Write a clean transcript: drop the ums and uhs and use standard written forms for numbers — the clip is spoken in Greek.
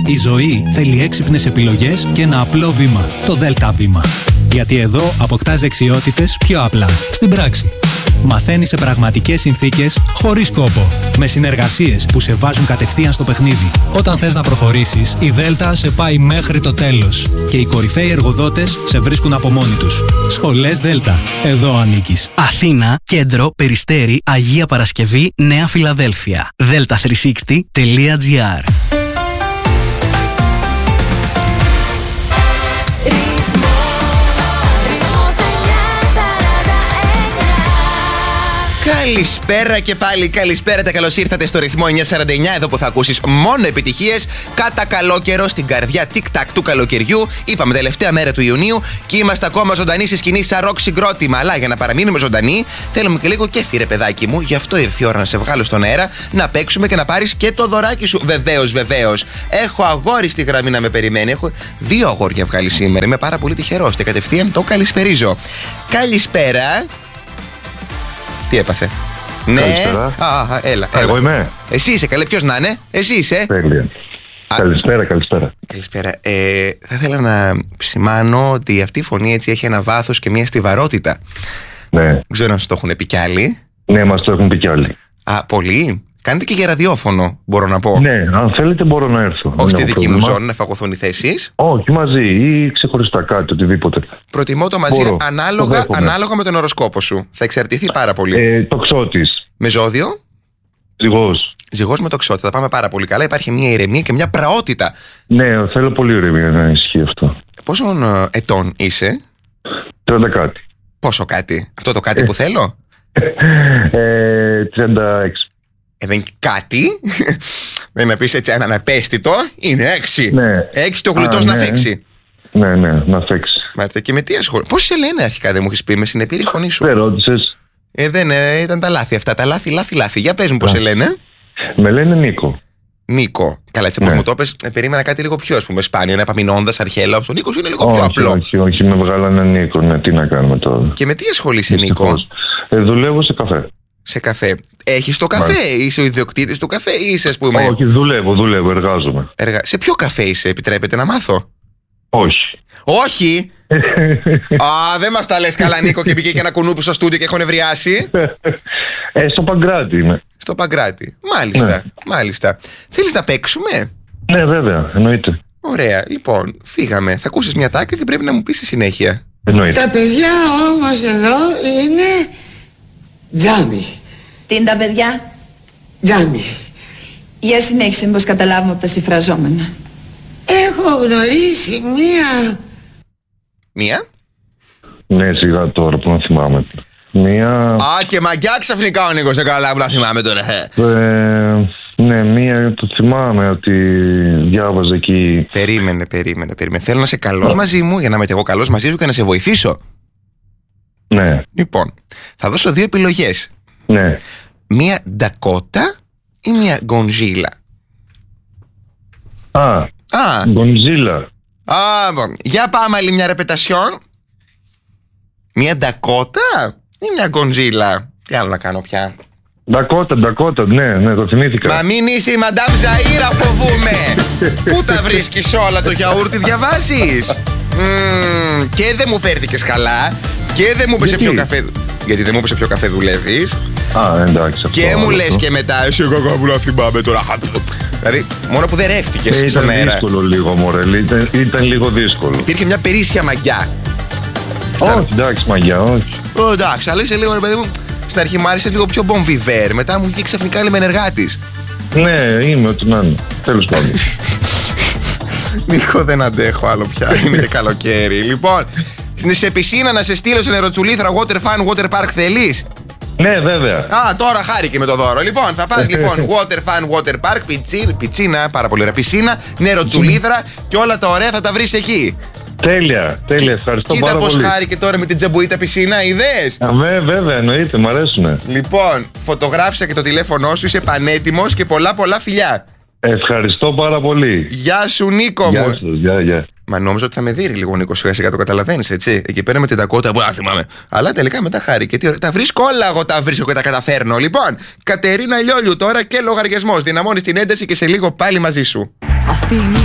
Η ζωή θέλει έξυπνες επιλογές και ένα απλό βήμα. Το Δέλτα Βήμα. Γιατί εδώ αποκτάς δεξιότητες πιο απλά, στην πράξη. Μαθαίνεις σε πραγματικές συνθήκες, χωρίς κόπο. Με συνεργασίες που σε βάζουν κατευθείαν στο παιχνίδι. Όταν θες να προχωρήσεις, η Δέλτα σε πάει μέχρι το τέλος. Και οι κορυφαίοι εργοδότες σε βρίσκουν από μόνοι τους. Σχολές Δέλτα. Εδώ ανήκεις. Αθήνα, Κέντρο, Περιστέρι, Αγία Παρασκευή, Νέα Φιλαδέλφια. delta360.gr. Καλησπέρα και πάλι, καλησπέρα, καλώς ήρθατε στο ρυθμό 949, εδώ που θα ακούσεις μόνο επιτυχίες κατά καλό καιρό στην καρδιά τικ-τακ του καλοκαιριού. Είπαμε τελευταία μέρα του Ιουνίου και είμαστε ακόμα ζωντανοί στη σκηνή σαν ροκ συγκρότημα. Αλλά για να παραμείνουμε ζωντανοί, θέλουμε και λίγο κέφι, ρε παιδάκι μου. Γι' αυτό ήρθε η ώρα να σε βγάλω στον αέρα, να παίξουμε και να πάρεις και το δωράκι σου. Βεβαίως. Έχω αγόρι στη γραμμή να με περιμένει. Έχω 2 αγόρια βγάλει σήμερα. Είμαι πάρα πολύ τυχερός και κατευθείαν το καλησπερίζω. Καλησπέρα. Τι έπαθε? Ναι. Έλα. Εγώ είμαι. Εσύ είσαι, καλέ, ποιος να είναι? Εσύ είσαι. Τέλεια. Καλησπέρα. Θα ήθελα να σημάνω ότι αυτή η φωνή έτσι έχει ένα βάθος και μια στιβαρότητα. Ναι. Δεν ξέρω αν σας το έχουν πει κι άλλοι. Ναι, μας το έχουν πει κι άλλοι. Πολύ. Κάνετε και για ραδιόφωνο, μπορώ να πω. Ναι, αν θέλετε μπορώ να έρθω. Όχι στη δική μου ζώνη, να φαγωθούν οι θέσεις. Όχι, μαζί ή ξεχωριστά κάτι, οτιδήποτε. Προτιμώ το μαζί ανάλογα με τον οροσκόπο σου. Θα εξαρτηθεί πάρα πολύ. Τοξότης. Με ζώδιο. Ζυγός με τοξότη. Θα πάμε πάρα πολύ καλά. Υπάρχει μια ηρεμία και μια πραότητα. Ναι, θέλω πολύ ηρεμία να ισχύει αυτό. Πόσων ετών είσαι? 30 κάτι. Πόσο κάτι? Αυτό το κάτι που θέλω? 36. Δεν κάτι. Δεν να πεις έτσι έναν απέστητο. Είναι 6. Ναι. 6 το γλουτός να φέξει. Ναι, να φέξει. Μάλιστα. Και με τι ασχολείσαι? Πώς σε λένε αρχικά, δεν μου έχεις πει? Με συνεπήρη φωνή σου. Δεν ρώτησες. Δεν ήταν τα λάθη αυτά. Τα λάθη. Για πες μου πώς σε λένε. Με λένε Νίκο. Νίκο. Καλά, έτσι όπως μου το πες, περίμενα κάτι λίγο πιο, ας πούμε, σπάνιο. Ένα Επαμεινώντας, Αρχέλα. Ο Νίκος είναι λίγο πιο απλό. Όχι, με βγάλανε Νίκο. Ναι, τι να κάνουμε τώρα. Και με τι ασχολείσαι, Νίκο? Δουλεύω σε καφέ. Σε καφέ. Έχεις το καφέ? Είσαι ο ιδιοκτήτης του καφέ ή είσαι, ας πούμε? Όχι, δουλεύω, εργάζομαι. Σε ποιο καφέ είσαι, επιτρέπετε να μάθω? Όχι. Δεν μας τα λες καλά, Νίκο, και μπήκε και ένα κουνούπι στο στούντιο και έχω νευριάσει. Στο Παγκράτη είμαι. Στο Παγκράτη. Μάλιστα. Θέλεις να παίξουμε? Ναι, βέβαια, εννοείται. Ωραία, λοιπόν, φύγαμε. Θα ακούσεις μια τάκα και πρέπει να μου πεις στη συνέχεια. Εννοείται. Τα παιδιά όμως εδώ είναι τζάμι. Τι είναι τα παιδιά? Τζάμι. Για συνέχισε, μήπως καταλάβουμε από τα συμφραζόμενα. Έχω γνωρίσει μία. Ναι, σιγά τώρα που να θυμάμαι. Μία. Και μαγιά ξαφνικά ο Νίκος, καλά που να θυμάμαι τώρα. Ναι, μία το θυμάμαι ότι διάβαζε εκεί. Περίμενε. Θέλω να είσαι καλός μαζί μου για να είμαι και εγώ καλός μαζί σου και να σε βοηθήσω. Ναι. Λοιπόν, θα δώσω 2 επιλογές. Ναι. Μία Ντακότα ή μία Γκονζίλα? Γκονζίλα. Για πάμε άλλη μια ρεπετασιόν. Μία Ντακότα ή μια Γκονζίλα? Τι άλλο να κάνω πια? Ντακότα, ναι, το θυμήθηκα. Μα μην είσαι η Μαντάμ Ζαΐρα, φοβούμαι. Πού τα βρίσκεις όλα? Το γιαούρτι διαβάζεις? Και δεν μου φέρθηκες καλά. Και δεν μου είπες σε ποιο καφέ. Γιατί δεν μου είπες σε ποιο καφέ δουλεύεις. Εντάξει. Και μου λες και μετά εσύ κακά που να θυμάμαι τώρα. Δηλαδή, μόνο που δεν ρεύτηκες στον αέρα. Ήταν δύσκολο λίγο, μωρέ. Ήταν λίγο δύσκολο. Υπήρχε μια περίσσια μαγιά. Όχι, εντάξει, μαγιά, όχι. Εντάξει, αλλά είσαι λίγο, ρε παιδί μου. Στην αρχή μου άρεσε λίγο πιο μπομβιβέρ. Μετά μου βγήκε ξαφνικά λιμενεργάτης. Ναι, είμαι ό,τι να είναι. Τέλος πάντων. Νίκο, δεν αντέχω άλλο πια. Είναι και καλοκαίρι. Λοιπόν, σε πισίνα να σε στείλω σε νεροτσουλήθρα water fan, water park θέλεις? Ναι, βέβαια. Τώρα χάρηκε με το δώρο. Λοιπόν, θα πας λοιπόν water fan, water park, πιτσίνα, πάρα πολύ ωραία πισίνα, νεροτσουλήθρα και όλα τα ωραία θα τα βρεις εκεί. Τέλεια, ευχαριστώ πάρα πολύ. Κοίτα πως χάρηκε τώρα με την τζαμπουίτα πισίνα, είδες? Βέβαια, εννοείται, μου αρέσουνε. Λοιπόν, φωτογράφησα και το τηλέφωνό σου, είσαι πανέτοιμος και πολλά φιλιά. Ευχαριστώ πάρα πολύ. Γεια σου, Νίκο μου. Γεια σας, γεια. Μα νόμιζα ότι θα με δει λίγο, Νίκο, σιγά το καταλαβαίνεις, έτσι. Εκεί πέρα με την Ντακότα που θυμάμαι. Αλλά τελικά μετά χάρηκε. Τα βρίσκω όλα, εγώ τα βρίσκω και τα καταφέρνω. Λοιπόν, Κατερίνα Λιόλιου τώρα και λογαριασμός. Δυναμώνεις την ένταση και σε λίγο πάλι μαζί σου. Αυτή είναι